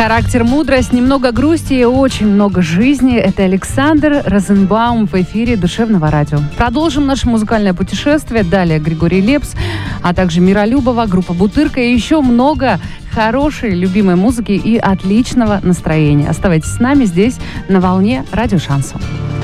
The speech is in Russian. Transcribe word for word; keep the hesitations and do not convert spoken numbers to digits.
Характер, мудрость, немного грусти и очень много жизни. Это Александр Розенбаум в эфире Душевного радио. Продолжим наше музыкальное путешествие. Далее Григорий Лепс, а также Миролюбова, группа Бутырка и еще много хорошей, любимой музыки и отличного настроения. Оставайтесь с нами здесь на волне Радио Шансон.